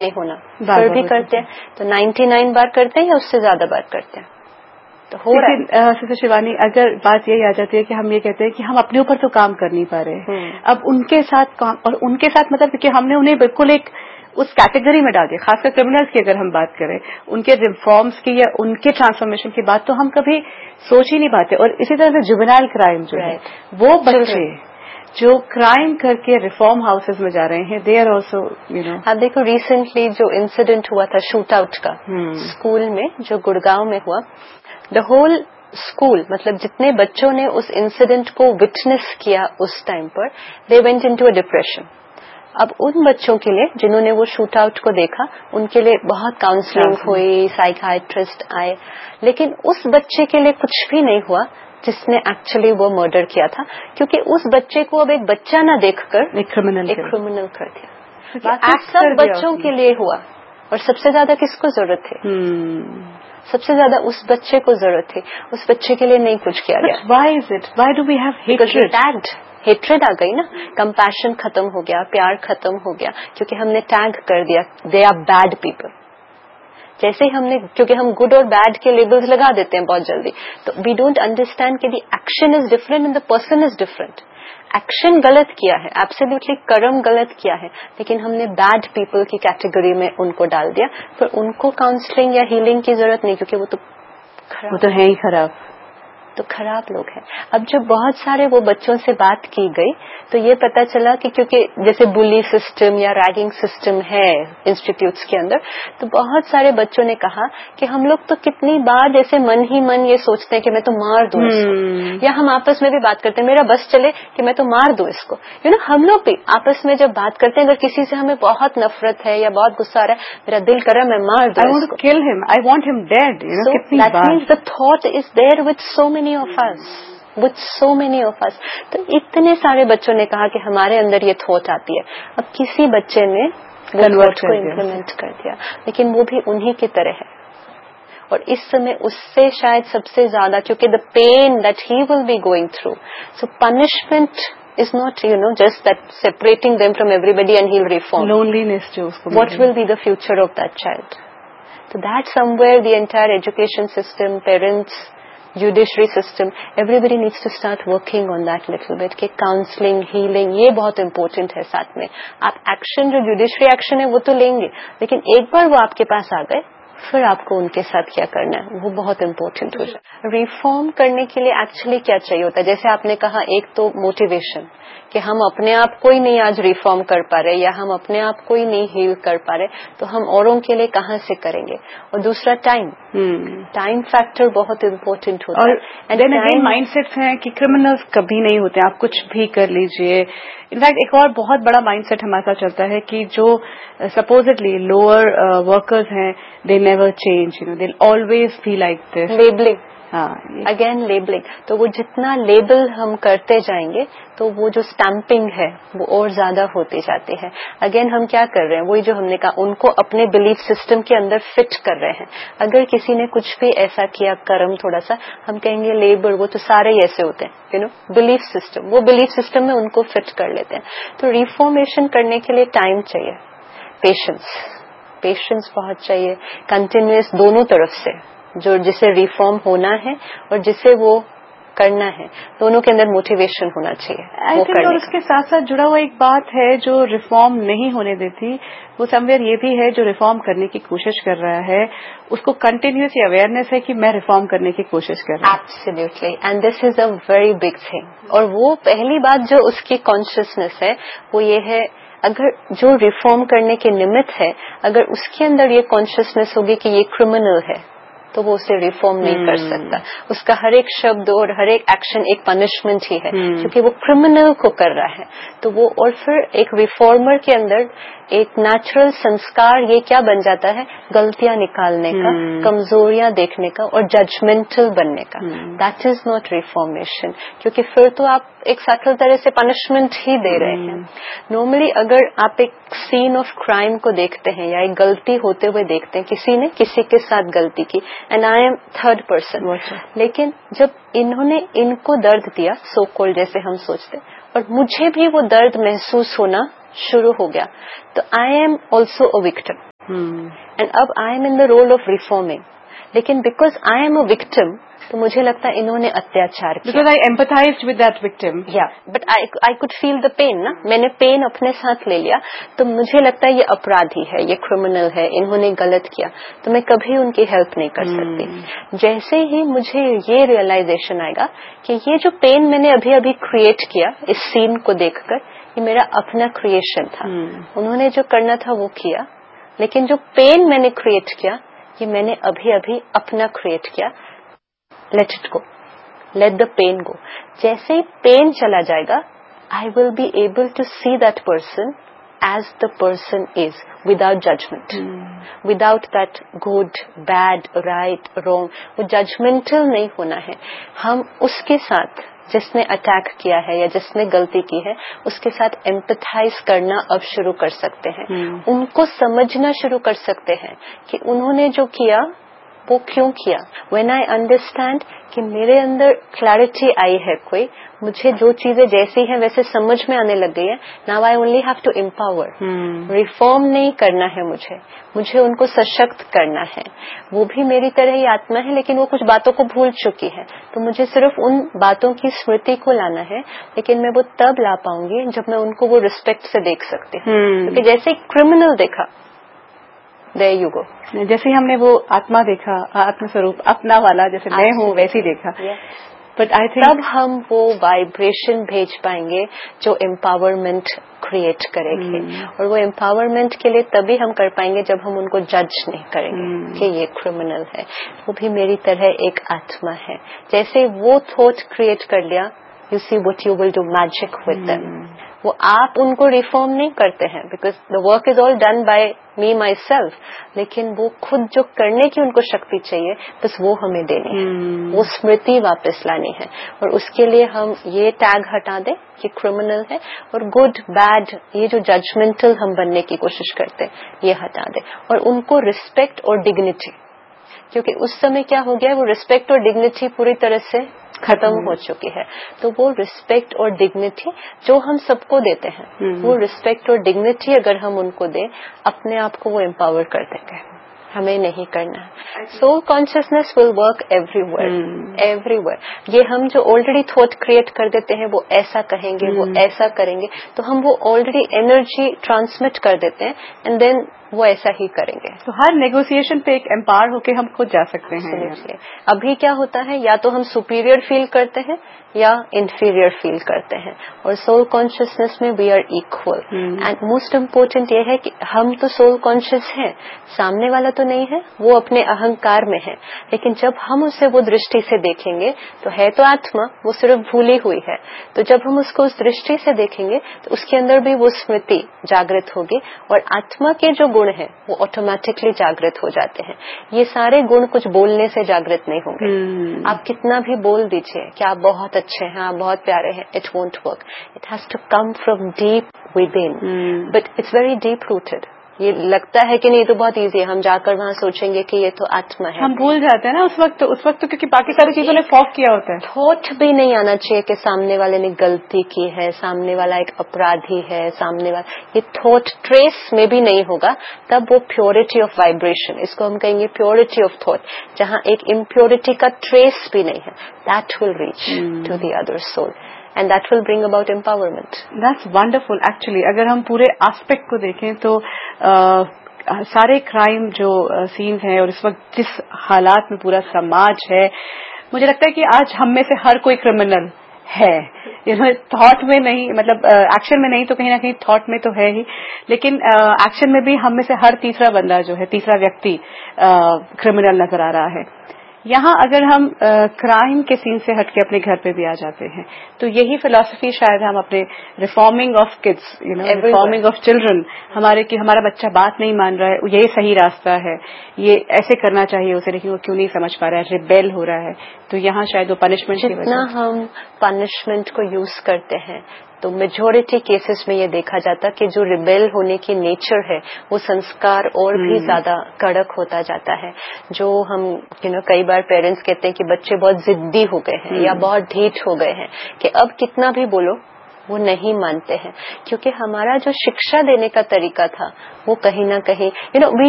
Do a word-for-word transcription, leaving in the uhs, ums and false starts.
نہیں ہونا پھر بھی کرتے ہیں, تو نائنٹی نائن بار کرتے ہیں یا اس سے زیادہ بار کرتے ہیں. تو ہو رہا ہے سسٹر شیوانی, اگر بات یہی آ جاتی ہے کہ ہم یہ کہتے ہیں کہ ہم اپنے اوپر تو کام کر نہیں پا رہے, اب ان کے ساتھ کام, اور ان کے ساتھ مطلب کہ ہم نے انہیں بالکل ایک اس کیٹیگری میں ڈال دیا, خاص کر کرمنلز کی اگر ہم بات کریں, ان کے ریفارمز کی یا ان کے ٹرانسفارمیشن کی بات تو ہم کبھی سوچ ہی نہیں پاتے. اور اسی طرح سے جوینائل کرائم جو ہے, وہ بچے جو کرائم کر کے ریفارم ہاؤسز میں جا رہے ہیں, they are also you know. اب دیکھو ریسنٹلی جو انسیڈنٹ ہوا تھا شوٹ آؤٹ کا اسکول میں, جو گڑگاؤں میں ہوا, دا ہول اسکول مطلب جتنے بچوں نے اس انسیڈنٹ کو وٹنس کیا اس time per, they went into a depression. اب ان بچوں کے لیے جنہوں نے وہ شوٹ آؤٹ کو دیکھا, ان کے لیے بہت کاؤنسلنگ ہوئی, سائیکیاٹرسٹ آئے, لیکن اس بچے کے لیے کچھ بھی نہیں ہوا جس نے ایکچولی وہ مرڈر کیا تھا, کیونکہ اس بچے کو اب ایک بچہ نہ دیکھ کر ایک کرمنل کر دیا. باقی سب بچوں کے لیے ہوا, اور سب سے زیادہ کس کو ضرورت تھی؟ سب سے زیادہ اس بچے کو ضرورت تھی, اس بچے کے لیے نہیں کچھ کیا گیا. Y is it why do we have hatred? Hatred آ گئی نا, کمپیشن ختم ہو گیا, پیار ختم ہو گیا, کیونکہ ہم نے ٹیگ کر دیا دے آر بیڈ پیپل. جیسے ہی ہم نے, کیونکہ ہم گڈ اور بیڈ کے لیبلز لگا دیتے ہیں بہت جلدی, تو وی ڈونٹ انڈرسٹینڈ کہ the action is different and the person is different. Action غلط کیا ہے, ایبسلیوٹلی کرم غلط کیا ہے, لیکن ہم نے بیڈ پیپل کی کیٹیگری میں ان کو ڈال دیا. پھر ان کو کاؤنسلنگ یا ہیلنگ کی ضرورت نہیں, کیونکہ وہ تو وہ تو ہے ہی خراب, تو خراب لوگ ہیں. اب جب بہت سارے وہ بچوں سے بات کی گئی تو یہ پتا چلا کہ کیونکہ جیسے بلی سسٹم یا ریگنگ سسٹم ہے انسٹیٹیوٹس کے اندر, تو بہت سارے بچوں نے کہا کہ ہم لوگ تو کتنی بار جیسے من ہی من یہ سوچتے ہیں کہ میں تو مار دوں اس کو, یا ہم آپس میں بھی بات کرتے ہیں میرا بس چلے کہ میں تو مار دوں اس کو. یو نو ہم لوگ بھی آپس میں جب بات کرتے ہیں, اگر کسی سے ہمیں بہت نفرت ہے یا بہت غصہ آ رہا ہے, میرا دل کر رہا ہے میں مار دوں, kill him, I want him dead. You know, so that means the thought is there with so many of us. with so many of us. تو اتنے سارے بچوں نے کہا کہ ہمارے اندر یہ تھاٹ آتی ہے. اب کسی بچے نے وہ تھاٹ کو امپلیمنٹ کر دیا, لیکن وہ بھی انہی کی طرح ہے, اور اس سمے اس سے شاید سب سے زیادہ, کیونکہ دا pain that he will be going through, so punishment is not, you know, just that separating them from everybody and he'll reform. Loneliness jo usko. What will be the future of that child? So that somewhere the entire education system, parents, judiciary system, everybody needs to start working on that little bit. کہ counseling, healing, یہ بہت important ہے. ساتھ میں آپ action, جو judiciary action ہے وہ تو لیں گے, لیکن ایک بار وہ آپ کے پاس آ گئے, پھر آپ کو ان کے ساتھ کیا کرنا ہے وہ بہت امپورٹنٹ ہو جائے. ریفارم کرنے کے لیے ایکچولی کیا چاہیے ہوتا ہے, جیسے آپ نے کہا ایک تو موٹیویشن, کہ ہم اپنے آپ کو ہی نہیں آج ریفارم کر پا رہے, یا ہم اپنے آپ کو ہی نہیں ہیل کر پا رہے, تو ہم اوروں کے لیے کہاں سے کریں گے. اور دوسرا ٹائم, ٹائم فیکٹر بہت امپورٹنٹ ہوتا ہے. اور مائنڈ سیٹس ہیں کہ کرمنلز کبھی نہیں ہوتے, آپ کچھ بھی کر لیجئے. انفیکٹ ایک اور بہت بڑا مائنڈ سیٹ ہمارے ساتھ چلتا ہے کہ جو سپوزڈلی لوور ورکرز ہیں, they never change, you know they always be like this. Labelling, again labelling. تو وہ جتنا لیبل ہم کرتے جائیں گے تو وہ جو اسٹمپنگ ہے وہ اور زیادہ ہوتی جاتی ہے. اگین ہم کیا کر رہے ہیں, وہی جو ہم نے کہا, ان کو اپنے بلیف سسٹم کے اندر فٹ کر رہے ہیں. اگر کسی نے کچھ بھی ایسا کیا کرم تھوڑا سا, ہم کہیں گے لیبل, وہ تو سارے ہی ایسے ہوتے ہیں, یو نو بلیف سسٹم, وہ بلیف سسٹم میں ان کو فٹ کر لیتے ہیں. تو ریفارمیشن کرنے کے لیے ٹائم چاہیے, پیشنس, پیشنس بہت چاہیے, کنٹینیوس دونوں طرف سے, جو جسے ریفارم ہونا ہے اور جسے وہ کرنا ہے, دونوں کے اندر موٹیویشن ہونا چاہیے. آئی تھنک اور اس کے ساتھ ساتھ جڑا ہوا ایک بات ہے جو ریفارم نہیں ہونے دیتی, وہ سمویئر یہ بھی ہے جو ریفارم کرنے کی کوشش کر رہا ہے اس کو کنٹینیوس اویئرنیس ہے کہ میں ریفارم کرنے کی کوشش کر رہا ہوں. Absolutely, and this is a very big thing. اور وہ پہلی بات جو اس کی کانشیسنیس ہے وہ یہ ہے, اگر جو ریفارم کرنے کے نمت ہے, اگر اس کے اندر یہ کانشیسنیس ہوگی کہ یہ کرمنل ہے, تو وہ اسے ریفارم نہیں کر سکتا. اس کا ہر ایک شبد اور ہر ایک ایکشن ایک پنشمنٹ ہی ہے, کیونکہ وہ کرمنل کو کر رہا ہے. تو وہ, اور پھر ایک ریفارمر کے اندر ایک نیچرل سنسکار یہ کیا بن جاتا ہے, غلطیاں نکالنے کا, کمزوریاں دیکھنے کا, اور ججمنٹل بننے کا. دیٹ از ناٹ ریفارمیشن, کیونکہ پھر تو آپ ایک سٹل طرح سے پنشمنٹ ہی دے رہے ہیں. نارملی اگر آپ ایک سین آف کرائم کو دیکھتے ہیں یا ایک غلطی ہوتے ہوئے دیکھتے ہیں, کسی نے کسی کے ساتھ غلطی کی, and I am third person, لیکن جب انہوں نے ان کو درد دیا, سو کال جیسے ہم سوچتے, اور مجھے بھی وہ درد محسوس ہونا شروع ہو گیا, تو I am also a victim. And اب I am in the role of reforming. لیکن because I am a victim تو مجھے لگتا ہے انہوں نے اتیاچار کیا. Because I empathized with that victim. Yeah, but I I could feel the pain نا. میں نے پین اپنے ساتھ لے لیا تو مجھے لگتا ہے یہ اپرادھی ہے, یہ کرمنل ہے, انہوں نے غلط کیا, تو میں کبھی ان کی ہیلپ نہیں کر سکتی. جیسے ہی مجھے یہ ریئلائزیشن آئے گا کہ یہ جو پین میں نے ابھی ابھی کریٹ کیا اس سین کو دیکھ کر, یہ میرا اپنا کریشن تھا. انہوں نے جو کرنا تھا وہ کیا, لیکن جو پین میں نے کریٹ کیا یہ میں نے ابھی ابھی اپنا کریٹ کیا. Late it go, let the pain گو. جیسے ہی پین چلا جائے گا آئی will be able to see that person as the person is, without judgment, without that good bad right wrong. وہ ججمنٹل نہیں ہونا ہے. ہم اس کے ساتھ جس نے اٹیک کیا ہے یا جس نے غلطی کی ہے اس کے ساتھ ایمپتھائز کرنا اب شروع کر سکتے ہیں. ان کو سمجھنا شروع کر سکتے ہیں کہ انہوں نے جو کیا وہ کیوں کیا. وین آئی انڈرسٹینڈ کہ میرے اندر کلیئرٹی آئی ہے, کوئی مجھے جو چیزیں جیسی ہیں ویسے سمجھ میں آنے لگ گئی ہے, now I only have to empower. Reform نہیں کرنا ہے مجھے, مجھے ان کو سشکت کرنا ہے. وہ بھی میری طرح ہی آتما ہے لیکن وہ کچھ باتوں کو بھول چکی ہے, تو مجھے صرف ان باتوں کی اسمرتی کو لانا ہے. لیکن میں وہ تب لا پاؤں گی جب میں ان کو وہ ریسپیکٹ سے دیکھ سکتی ہوں. کیونکہ جیسے کرمنل دیکھا, there you go. جیسے ہم نے وہ آتما دیکھا, آتم سوروپ اپنا والا, جیسے میں ہوں ویسے ہی دیکھا. بٹ آئی تھنک تب ہم وہ وائبریشن بھیج پائیں گے جو امپاورمنٹ کریٹ کرے گی. اور وہ امپاورمنٹ کے لیے تبھی ہم کر پائیں گے جب ہم ان کو جج نہیں کریں گے کہ یہ کرمنل ہے, وہ بھی میری طرح ایک آتما ہے. جیسے وہ تھاٹ کریٹ کر لیا, you see what you will do magic with them. وہ آپ ان کو ریفارم نہیں کرتے ہیں because the work is all done by me my self, لیکن وہ خود جو کرنے کی ان کو شکتی چاہیے بس وہ ہمیں دینی ہے, وہ اسمرتی واپس لانی ہے. اور اس کے لیے ہم یہ ٹیگ ہٹا دیں کہ کرمنل ہے, اور گڈ بیڈ یہ جو ججمنٹل ہم بننے کی کوشش کرتے ہیں یہ ہٹا دیں, اور ان کو ریسپیکٹ اور ڈگنیٹی, کیونکہ اس سمے کیا ہو گیا, وہ ریسپیکٹ اور ڈگنیٹی پوری طرح سے ختم ہو چکی ہے. تو وہ ریسپیکٹ اور ڈگنیٹی جو ہم سب کو دیتے ہیں, وہ ریسپیکٹ اور ڈگنیٹی اگر ہم ان کو دیں, اپنے آپ کو وہ امپاور کر دیں گے. ہمیں نہیں کرنا ہے. Civil consciousness will work every where, every where. یہ ہم جو آلریڈی تھاٹ کریٹ کر دیتے ہیں, وہ ایسا کہیں گے, وہ ایسا کریں گے, تو ہم وہ آلریڈی انرجی ٹرانسمٹ کر دیتے ہیں اینڈ دین وہ ایسا ہی کریں گے. تو ہر نیگوسیشن پہ ایک امپاور ہو کے ہم خود جا سکتے ہیں. ابھی کیا ہوتا ہے, یا تو ہم سپیریئر فیل کرتے ہیں یا انفیریئر فیل کرتے ہیں, اور سول کانشیسنیس میں we are equal. And most important یہ ہے کہ ہم تو سول کانشیس ہیں, سامنے والا تو نہیں ہے, وہ اپنے اہنکار میں ہے. لیکن جب ہم اسے وہ درشٹی سے دیکھیں گے تو ہے تو آتما, وہ صرف بھولی ہوئی ہے. تو جب ہم اس کو اس درشٹی سے دیکھیں گے تو اس کے اندر بھی وہ اسمرتی جاگرت ہوگی, اور آتما کے جو گن ہیں وہ آٹومیٹکلی جاگرت ہو جاتے ہیں. یہ سارے گن کچھ بولنے سے جاگرت نہیں ہوں گے. آپ کتنا بھی بول دیجئے کہ آپ بہت اچھے ہیں, آپ بہت پیارے ہیں, it won't work. It has to come from deep with in, but it's very deep rooted. یہ لگتا ہے کہ نہیں یہ تو بہت ایزی ہے, ہم جا کر وہاں سوچیں گے کہ یہ تو آتما ہے. ہم بھول جاتے ہیں نا اس وقت, اس وقت کیونکہ باقی ساری چیزوں نے فوق کیا ہوتا ہے. تھاٹ بھی نہیں آنا چاہیے کہ سامنے والے نے غلطی کی ہے, سامنے والا ایک اپرادھی ہے, سامنے والا, یہ تھاٹ ٹریس میں بھی نہیں ہوگا. تب وہ پیورٹی آف وائبریشن, اس کو ہم کہیں گے پیورٹی آف تھاٹ, جہاں ایک امپیورٹی کا ٹریس بھی نہیں ہے, that will reach to the other civil. And that will bring about empowerment. That's wonderful actually. اگر ہم پورے آسپیکٹ کو دیکھیں تو سارے کرائم جو سینز ہیں اور اس وقت جس حالات میں پورا سماج ہے, مجھے لگتا ہے کہ آج ہم میں سے ہر کوئی کرمنل ہے. تھاٹ میں نہیں, مطلب ایکشن میں نہیں تو کہیں نہ کہیں تھاٹ میں تو ہے ہی, لیکن ایکشن میں بھی ہم میں سے ہر تیسرا بندہ جو ہے, تیسرا ویکتی کرمنل نظر آ رہا ہے. یہاں اگر ہم کرائم کے سین سے ہٹ کے اپنے گھر پہ بھی آ جاتے ہیں تو یہی فلسفی شاید ہم اپنے reforming of kids, you know reforming of children, ہمارے کہ ہمارا بچہ بات نہیں مان رہا ہے, یہی صحیح راستہ ہے, یہ ایسے کرنا چاہیے اسے, لیکن وہ کیوں نہیں سمجھ پا رہا ہے, ریبیل ہو رہا ہے. تو یہاں شاید وہ پنشمنٹ کی وجہ, جتنا ہم پنشمنٹ کو یوز کرتے ہیں تو میجورٹی کیسز میں یہ دیکھا جاتا کہ جو ریبیل ہونے کی نیچر ہے وہ سنسکار اور بھی زیادہ کڑک ہوتا جاتا ہے. جو ہم یو نو کئی بار پیرنٹس کہتے ہیں کہ بچے بہت ضدی ہو گئے ہیں یا بہت ڈھیٹ ہو گئے ہیں کہ اب کتنا بھی بولو وہ نہیں مانتے ہیں, کیونکہ ہمارا جو شکشا دینے کا طریقہ تھا وہ کہیں نہ کہیں یو نو وی